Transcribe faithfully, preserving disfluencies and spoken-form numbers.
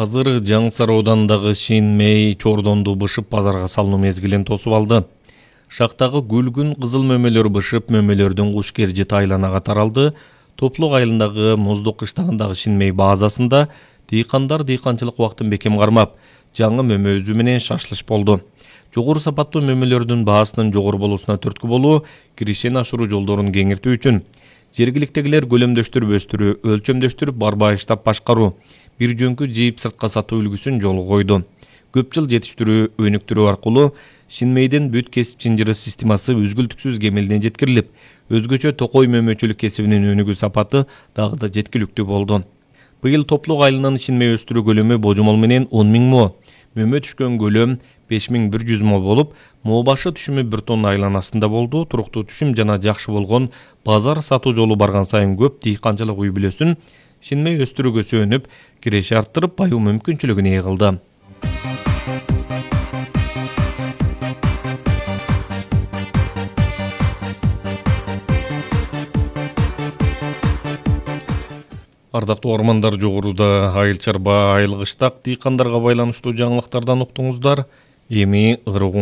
Азыр Жаңы Сарай ауданындагы Шинмей чордонду бышып базарга салынуу мезгилин тосуп алды. Шактагы гүлгүн кызыл мөмөлөр бышып, мөмөлөрдүн куш кержети айланага таралды. Топлук айылындагы Муздук кыштагындагы Шинмей базасында дыйкандар дыйканчылык убактын бекем кармап, жаңы мөмө үзүү менен шашлыш болду. Жогору сапаттуу мөмөлөрдүн баасынын жогору болуусуна түрткү болуу, киришени ашыруу жолдорун кеңиртүү үчүн жергиликтегилер көлөмдөштүрүп өстүрүү, өлчөмдөштүрүп барбайыштап башкаруу, бир жөнкү жийип сыртка сатуу үлгүсүн жолго койду. Көп жыл жетиштирүү, өнүктүрүү аркылуу Шинмейдин бүт кесип чынжыры системасы үзгүлтүксүз кемелине жеткирилип, өзгөчө токой мөмөчүлүк кесибинин өнүгүү сапаты дагы да жеткиликтүү болду. Быйыл топлук айылынын Шинмей өстүрүү көлөмү божомол менен он миң мо, мөмө түшкөн көлөм беш миң бир жүз мо болуп, мо башы түшүмү бир тонна айланасында болду. Туруктуу түшүм жана жакшы болгон базар сатуу жолу барган сайын көп дыйканчылык үй бүлөсүн Шинмей өстүрүүгө сүйөнүп, киреши арттырып, баюу мүмкүнчүлүгүн ээ кылды. Ардактуу угармандар, жогоруда айыл чарба, айыл кыштак дыйкандарга байланыштуу жаңылыктардан уктуңуздар. Эми ырыгуу